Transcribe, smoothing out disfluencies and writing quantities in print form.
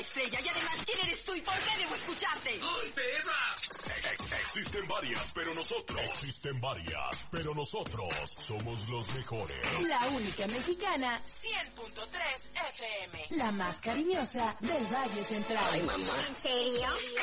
estrella. Y además, ¿quién eres tú y por qué debo escucharte? ¡Ay, pesa! Existen varias, pero nosotros somos los mejores. La única mexicana, 100.3 FM. La más cariñosa del Valle Central. Ay, mamá, ¿en serio?